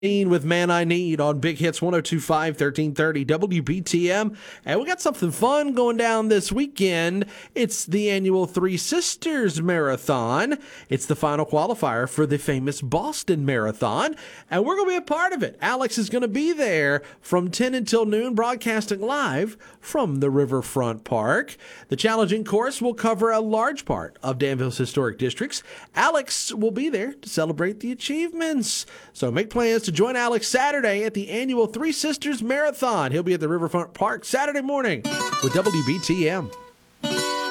With Man I Need on Big Hits 1025 1330 WBTM. And we got something fun going down this weekend. It's the annual Three Sisters Marathon. It's the final qualifier for the famous Boston Marathon. And we're going to be a part of it. Alex is going to be there from 10 until noon, broadcasting live from the Riverfront Park. The challenging course will cover a large part of Danville's historic districts. Alex will be there to celebrate the achievements. So make plans to join Alex Saturday at the annual Three Sisters Marathon. He'll be at the Riverfront Park Saturday morning with WBTM.